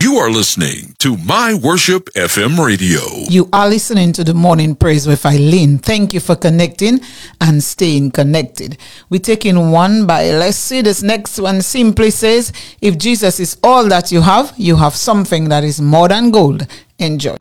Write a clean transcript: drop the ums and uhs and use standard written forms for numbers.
You are listening to My Worship FM Radio. You are listening to the Morning Praise with Eileen. Thank you for connecting and staying connected. We're taking one by. Let's see, this next one simply says, if Jesus is all that you have something that is more than gold. Enjoy.